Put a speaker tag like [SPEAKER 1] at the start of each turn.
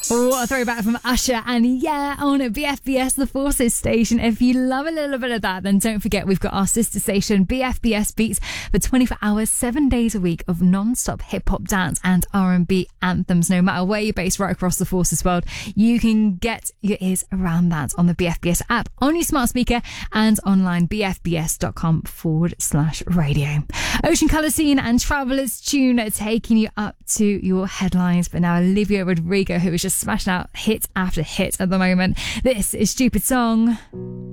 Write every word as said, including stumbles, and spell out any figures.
[SPEAKER 1] What a throwback from Usher and yeah on B F B S, the Forces station. If you love a little bit of that, then don't forget we've got our sister station B F B S Beats for twenty-four hours, seven days a week of non-stop hip-hop, dance and R and B anthems. No matter where you're based right across the Forces world, you can get your ears around that on the B F B S app, on your smart speaker and online bfbs.com forward slash radio. Ocean Colour Scene and Traveller's Tune taking you up to your headlines. But now Olivia Rodrigo, who is just smashing out hit after hit at the moment. This is Stupid Song.